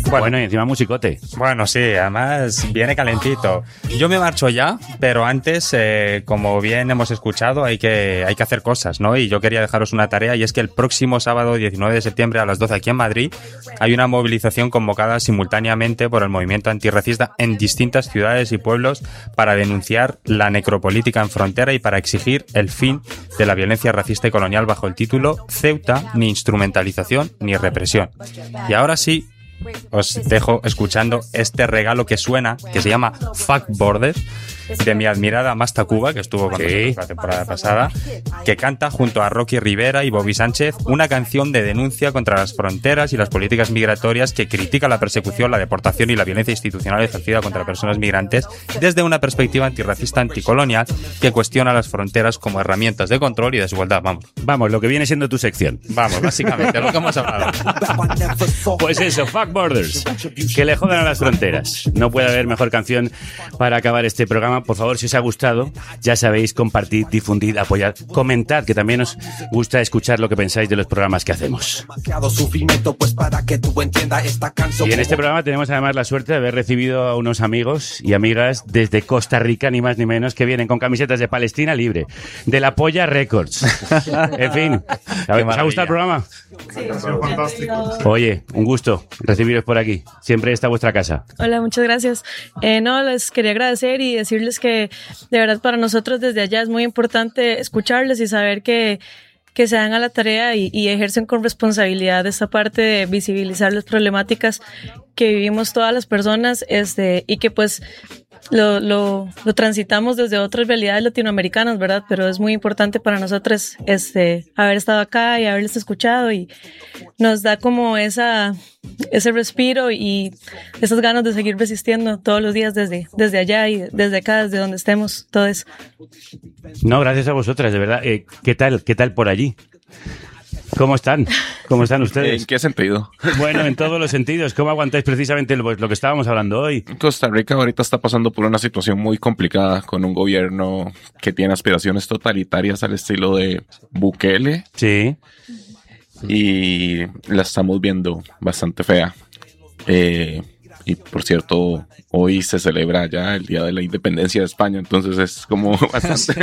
Bueno, y encima musicote. Bueno, sí, además viene calentito. Yo me marcho ya, pero antes, como bien hemos escuchado, hay que hacer cosas, ¿no? Y yo quería dejaros una tarea, y es que el próximo sábado 19 de septiembre a las 12 aquí en Madrid hay una movilización convocada simultáneamente por el movimiento antirracista en distintas ciudades y pueblos para denunciar la necropolítica en frontera y para exigir el fin de la violencia racista y colonial bajo el título Ceuta, ni instrumentalización ni represión. Y ahora sí, os dejo escuchando este regalo que suena, que se llama Fuck Borders, de mi admirada Masta Cuba, que estuvo con nosotros la temporada pasada, que canta junto a Rocky Rivera y Bobby Sánchez una canción de denuncia contra las fronteras y las políticas migratorias que critica la persecución, la deportación y la violencia institucional ejercida contra personas migrantes desde una perspectiva antirracista anticolonial que cuestiona las fronteras como herramientas de control y desigualdad. Vamos, lo que viene siendo tu sección. Vamos, básicamente, lo que hemos hablado. Pues eso, Fuck Borders. Que le jodan a las fronteras. No puede haber mejor canción para acabar este programa. Por favor, si os ha gustado, ya sabéis, compartid, difundid, apoyad, comentad, que también os gusta escuchar lo que pensáis de los programas que hacemos. Y en este programa tenemos además la suerte de haber recibido a unos amigos y amigas desde Costa Rica, ni más ni menos, que vienen con camisetas de Palestina Libre, de La Polla Records. En fin, ¿os ha gustado el programa? Sí, fantástico. Oye, un gusto recibiros por aquí. Siempre está vuestra casa. Hola, muchas gracias. No, les quería agradecer y decirles que de verdad para nosotros desde allá es muy importante escucharles y saber que se dan a la tarea y ejercen con responsabilidad esta parte de visibilizar las problemáticas que vivimos todas las personas, y que pues lo transitamos desde otras realidades latinoamericanas, ¿verdad? Pero es muy importante para nosotros haber estado acá y haberles escuchado, y nos da como ese respiro y esas ganas de seguir resistiendo todos los días desde allá y desde acá, desde donde estemos, todo eso. No, gracias a vosotras, de verdad. ¿Qué tal por allí? ¿Cómo están? ¿Cómo están ustedes? ¿En qué sentido? Bueno, en todos los sentidos. ¿Cómo aguantáis precisamente lo que estábamos hablando hoy? Costa Rica ahorita está pasando por una situación muy complicada con un gobierno que tiene aspiraciones totalitarias al estilo de Bukele. Sí. Y la estamos viendo bastante fea. Y por cierto, hoy se celebra ya el Día de la Independencia de España, entonces es como bastante...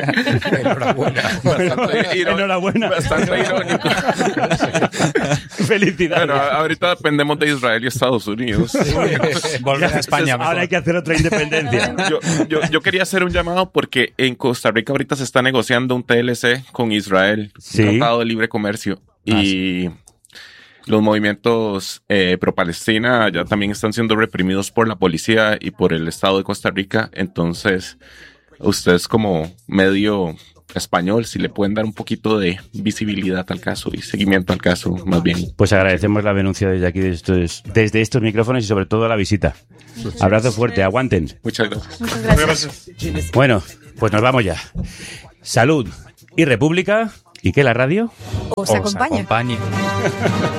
Enhorabuena. Bastante irónico. Felicidades. Bueno, ahorita dependemos de Israel y Estados Unidos. Sí, volver a España. Entonces, ahora hay que hacer otra independencia. Yo quería hacer un llamado porque en Costa Rica ahorita se está negociando un TLC con Israel, ¿sí? Un tratado de libre comercio. Y los movimientos pro-Palestina ya también están siendo reprimidos por la policía y por el Estado de Costa Rica. Entonces, ustedes como medio español, si le pueden dar un poquito de visibilidad al caso y seguimiento al caso, más bien. Pues agradecemos la denuncia desde aquí, desde estos micrófonos, y sobre todo la visita. Abrazo fuerte, aguanten. Muchas gracias. Muchas gracias. Bueno, pues nos vamos ya. Salud y República. ¿Y qué, la radio? Os acompaña.